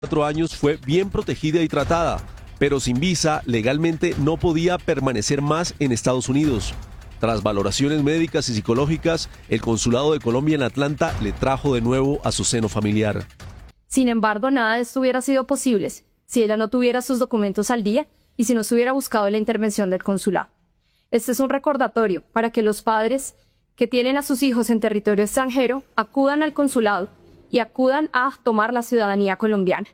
4 años fue bien protegida y tratada, pero sin visa legalmente no podía permanecer más en Estados Unidos. Tras valoraciones médicas y psicológicas, el Consulado de Colombia en Atlanta le trajo de nuevo a su seno familiar. Sin embargo, nada de esto hubiera sido posible si ella no tuviera sus documentos al día y si no se hubiera buscado la intervención del consulado. Este es un recordatorio para que los padres que tienen a sus hijos en territorio extranjero acudan al consulado y acudan a tomar la ciudadanía colombiana.